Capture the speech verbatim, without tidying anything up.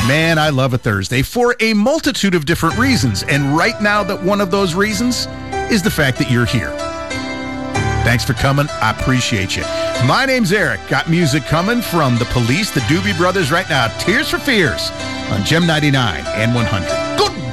Man, I love a Thursday for a multitude of different reasons. And right now, that one of those reasons is the fact that you're here. Thanks for coming. I appreciate you. My name's Eric. Got music coming from the Police, the Doobie Brothers right now. Tears for Fears on Gem ninety-nine and one hundred. Good